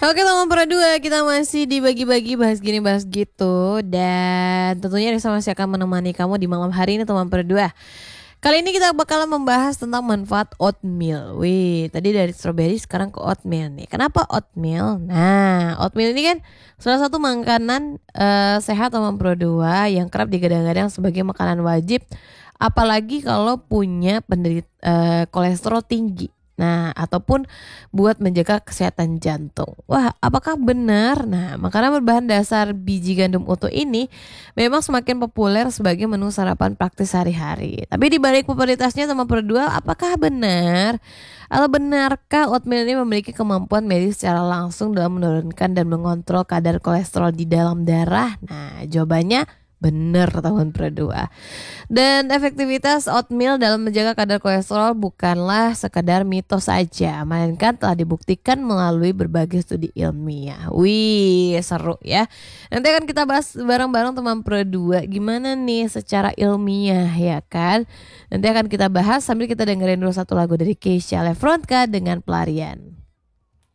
Oke teman Pro 2, kita masih dibagi-bagi bahas gini bahas gitu. Dan tentunya Risa masih akan menemani kamu di malam hari ini teman Pro 2. Kali ini kita bakalan membahas tentang manfaat oatmeal. Wih, tadi dari strawberry sekarang ke oatmeal nih. Kenapa oatmeal? Nah, oatmeal ini kan salah satu makanan sehat teman Pro 2 yang kerap digadang-gadang sebagai makanan wajib. Apalagi kalau punya penderita kolesterol tinggi. Nah, ataupun buat menjaga kesehatan jantung. Wah, apakah benar? Nah, makanan berbahan dasar biji gandum utuh ini memang semakin populer sebagai menu sarapan praktis sehari-hari. Tapi di balik popularitasnya teman berdua, apakah benar? Atau benarkah oatmeal ini memiliki kemampuan medis secara langsung dalam menurunkan dan mengontrol kadar kolesterol di dalam darah? Nah, jawabannya benar teman berdua. Dan efektivitas oatmeal dalam menjaga kadar kolesterol bukanlah sekadar mitos saja, melainkan telah dibuktikan melalui berbagai studi ilmiah. Wih, seru ya. Nanti akan kita bahas bareng-bareng teman Pro 2 gimana nih secara ilmiah ya kan. Nanti akan kita bahas sambil kita dengerin dulu satu lagu dari Keisha Lefrontka dengan Pelarian.